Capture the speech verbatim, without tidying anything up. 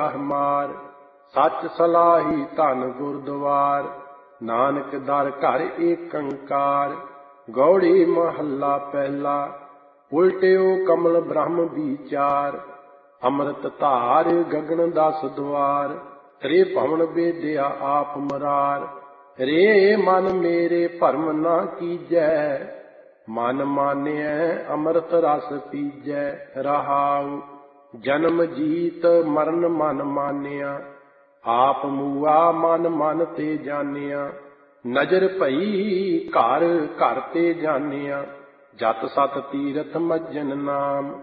ਰਾਹ ਮਾਰ। ਸੱਚ ਸਲਾਹੀ ਧਨ ਗੁਰਦੁਆਰ, ਨਾਨਕ ਦਰ ਘਰ ਏਕੰਕਾਰ। ਗੌੜੀ ਮਹੱਲਾ ਪਹਿਲਾ। ਉਲਟਿਓ ਕਮਲ ਬ੍ਰਹਮ ਵਿਚਾਰ, ਅੰਮ੍ਰਿਤ ਧਾਰ ਗਗਨ ਦਸ ਦੁਆਰ। ਤ੍ਰੇ ਭਵਨ ਵੇਦਿਆ ਆਪ ਮਰਾਰ, ਰੇ ਮਨ ਮੇਰੇ ਭਰਮ ਨਾ ਕੀਜੈ। ਮਨ ਮਾਨਿਐ ਅੰਮ੍ਰਿਤ ਰਸ ਪੀਜੈ। ਰਹਾਉ ਜਨਮ ਜੀਤ ਮਰਨ ਮਨ ਮਾਨਿਆ, ਆਪ ਮੂਆ ਮਨ ਮਨ ਤੇ ਜਾਣਿਆ। ਨਜ਼ਰ ਭਈ ਘਰ ਘਰ ਤੇ ਜਾਣਿਆ, ਜਤ ਸਤ ਤੀਰਥ ਮੱਜਨ ਨਾਮ।